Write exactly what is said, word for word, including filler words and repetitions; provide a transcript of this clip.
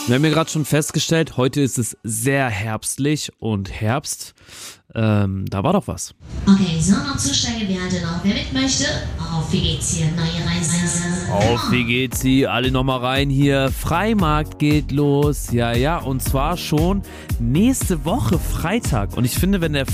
Wir haben ja gerade schon festgestellt, heute ist es sehr herbstlich und Herbst, ähm, da war doch was. Okay, so noch Zusteigewerte noch. Wer mit möchte? Auf wie geht's hier? Neue Reise. Auf, wie geht's hier? Alle nochmal rein hier. Freimarkt geht los. Ja, ja, und zwar schon nächste Woche Freitag. Und ich finde, wenn der